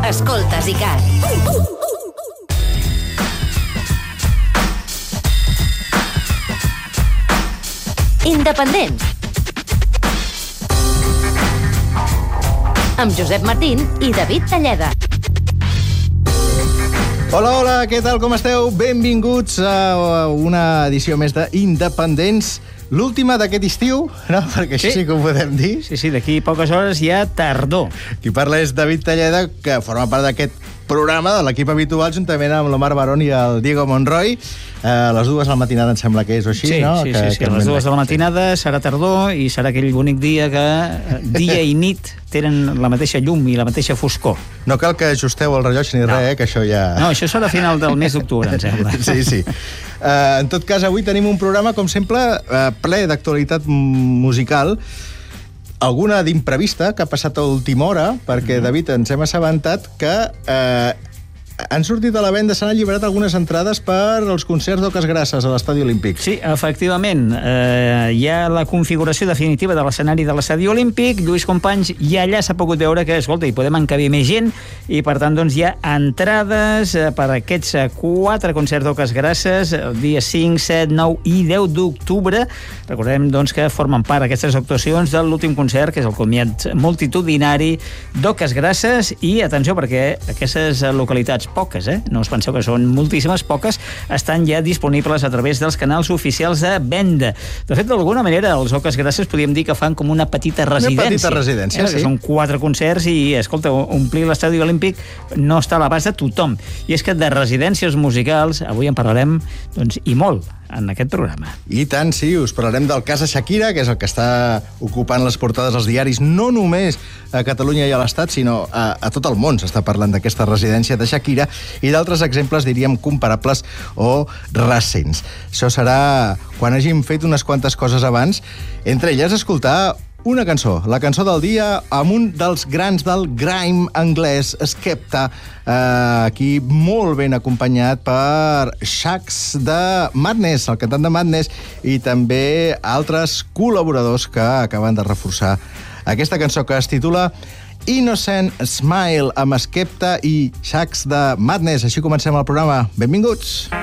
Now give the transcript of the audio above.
Escoltes ICAT. Independents. Amb Josep Martín i David Talleda. Hola, hola, què tal, com esteu? Benvinguts a una edició més d'Independents, l'última d'aquest estiu, no? Perquè així sí que ho podem dir. Sí, d'aquí poques hores hi ha tardor. Qui parla és David Talleda, que forma part d'aquest programa de l'equip habitual, juntament amb l'Omar Barón i el Diego Monroy. A les 2 de la matinada em sembla que és o així, no? Sí, a les 2 de la matinada serà tardor i serà aquell bonic dia que dia i nit tenen la mateixa llum i la mateixa foscor. No cal que ajusteu el rellotge ni res, que això ja... No, això serà a final del mes d'octubre, em sembla. Sí. En tot cas, avui tenim un programa, com sempre, ple d'actualitat musical, alguna d'imprevista que ha passat a última hora, perquè, David, ens hem assabentat que han sortit a la venda, s'han alliberat algunes entrades per als concerts d'Oques Grasses a l'Estadi Olímpic. Sí, efectivament. Hi ha la configuració definitiva de l'escenari de l'Estadi Olímpic. Lluís Companys, i allà s'ha pogut veure que, escolta, hi podem encabir més gent i, per tant, doncs, hi ha entrades per a aquests 4 concerts d'Oques Grasses el dia 5, 7, 9 i 10 d'octubre. Recordem, doncs, que formen part aquestes actuacions de l'últim concert, que és el comiat multitudinari d'Oques Grasses. I, atenció, perquè aquestes localitats poques, no us penseu que són moltíssimes, poques, estan ja disponibles a través dels canals oficials de venda. De fet, d'alguna manera, els Oques Grasses podríem dir que fan com una petita residència. Una petita residència, sí. Que són 4 concerts i, escolta, omplir l'Estadi Olímpic no està a l'abast de tothom. I és que de residències musicals avui en parlarem, doncs, i molt, en aquest programa. I tant, sí, us parlarem del cas de Shakira, que és el que està ocupant les portades als diaris, no només a Catalunya i a l'Estat, sinó a tot el món s'està parlant d'aquesta residència de Shakira i d'altres exemples, diríem, comparables o recents. Això serà quan hàgim fet unes quantes coses abans, entre elles escoltar una cançó, la cançó del dia, amb un dels grans del grime anglès, Skepta, aquí molt ben acompanyat per Shax de Madness, el cantant de Madness, i també altres col·laboradors que acaben de reforçar aquesta cançó que es titula Innocent Smile, amb Skepta i Shax de Madness. Així comencem el programa. Benvinguts!